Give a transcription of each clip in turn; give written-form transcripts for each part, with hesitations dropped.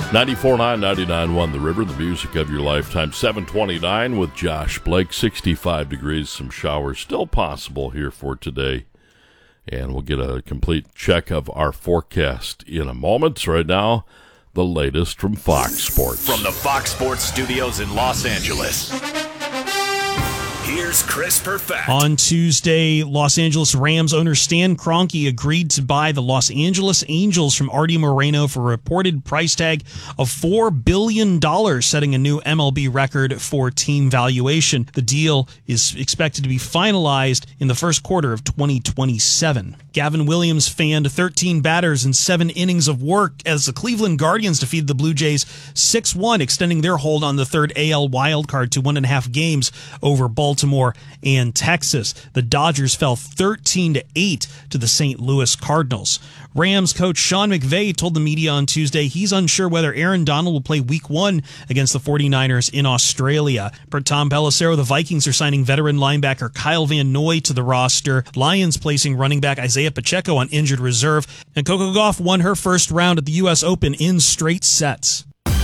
94.9, 99.1 The River, the music of your lifetime. 7:29 with Josh Blake. 65 degrees, some showers still possible here for today. And we'll get a complete check of our forecast in a moment. Right now, the latest from Fox Sports. From the Fox Sports studios in Los Angeles, here's Chris Perfett. On Tuesday, Los Angeles Rams owner Stan Kroenke agreed to buy the Los Angeles Angels from Artie Moreno for a reported price tag of $4 billion, setting a new MLB record for team valuation. The deal is expected to be finalized in the first quarter of 2027. Gavin Williams fanned 13 batters in 7 innings of work as the Cleveland Guardians defeated the Blue Jays 6-1, extending their hold on the third AL wildcard to 1.5 games over Baltimore and Texas. The Dodgers fell 13-8 to the St. Louis Cardinals. Rams coach Sean McVay told the media on Tuesday he's unsure whether Aaron Donald will play Week 1 against the 49ers in Australia. Per Tom Pelissero, the Vikings are signing veteran linebacker Kyle Van Noy to the roster. Lions placing running back Isaiah Pacheco on injured reserve. And Coco Gauff won her first round at the U.S. Open in straight sets.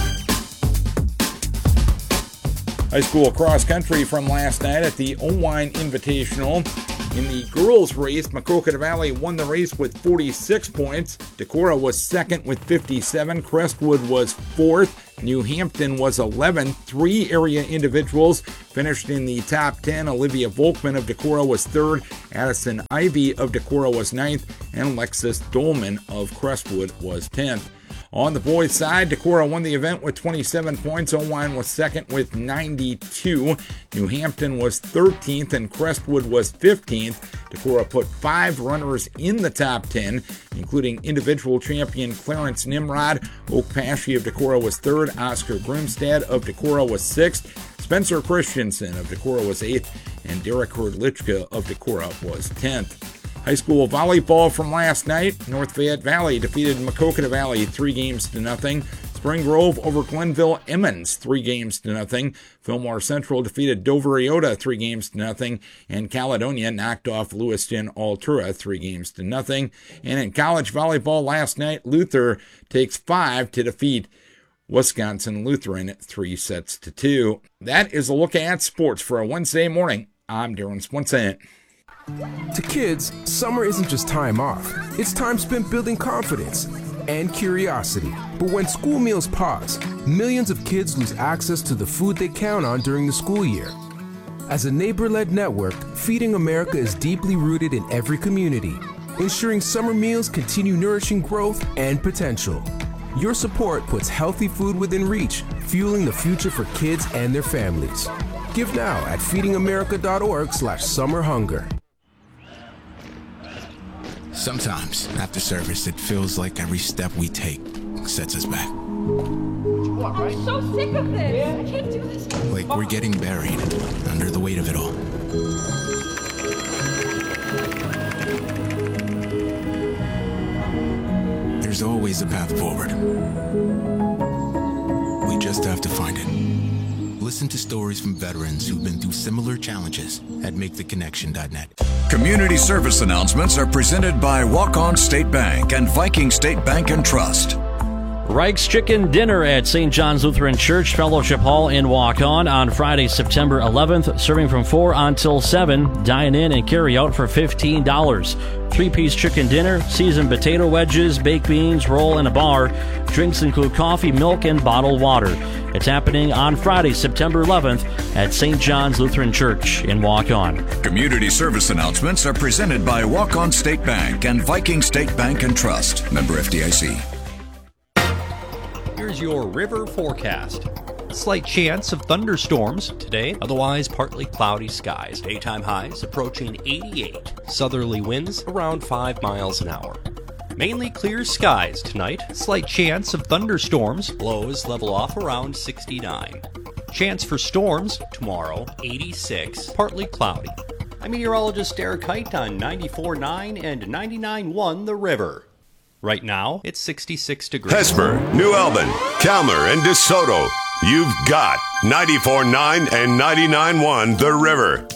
High school cross country from last night at the Owine Invitational. In the girls' race, Maquoketa Valley won the race with 46 points. Decorah was second with 57. Crestwood was fourth. New Hampton was 11th. 3 area individuals finished in the top 10. Olivia Volkman of Decorah was third. Addison Ivy of Decorah was ninth. And Lexus Dolman of Crestwood was 10th. On the boys' side, Decorah won the event with 27 points. Owine was second with 92. New Hampton was 13th and Crestwood was 15th. Decorah put 5 runners in the top 10, including individual champion Clarence Nimrod. Oak Pashy of Decorah was 3rd. Oscar Grimstad of Decorah was 6th. Spencer Christensen of Decorah was 8th. And Derek Herdlichka of Decorah was 10th. High school volleyball from last night. North Fayette Valley defeated Maquoketa Valley 3-0. Spring Grove over Glenville Emmons 3-0. Fillmore Central defeated Dover Iota 3-0. And Caledonia knocked off Lewiston Altura 3-0. And in college volleyball last night, Luther takes 5 to defeat Wisconsin Lutheran 3-2. That is a look at sports for a Wednesday morning. I'm Darren Swenson. To kids, summer isn't just time off. It's time spent building confidence and curiosity. But when school meals pause, millions of kids lose access to the food they count on during the school year. As a neighbor-led network, Feeding America is deeply rooted in every community, ensuring summer meals continue nourishing growth and potential. Your support puts healthy food within reach, fueling the future for kids and their families. Give now at feedingamerica.org/summerhunger. Sometimes, after service, it feels like every step we take sets us back. I'm so sick of this. I can't do this. Like we're getting buried under the weight of it all. There's always a path forward. We just have to find it. Listen to stories from veterans who've been through similar challenges at MakeTheConnection.net. Community service announcements are presented by Walk-On State Bank and Viking State Bank and Trust. Reich's Chicken Dinner at St. John's Lutheran Church Fellowship Hall in Waukon on Friday, September 11th, serving from 4 until 7. Dine in and carry out for $15. 3-piece chicken dinner, seasoned potato wedges, baked beans, roll, and a bar. Drinks include coffee, milk, and bottled water. It's happening on Friday, September 11th at St. John's Lutheran Church in Waukon. Community service announcements are presented by Walk-On State Bank and Viking State Bank and Trust. Member FDIC. Here's your river forecast. A slight chance of thunderstorms today, otherwise partly cloudy skies. Daytime highs approaching 88. Southerly winds around 5 miles an hour. Mainly clear skies tonight. Slight chance of thunderstorms. Lows level off around 69. Chance for storms tomorrow, 86. Partly cloudy. I'm meteorologist Derek Height on 94.9 and 99.1 The River. Right now, it's 66 degrees. Hesper, New Albin, Calmer, and DeSoto. You've got 94.9 and 99.1 The River.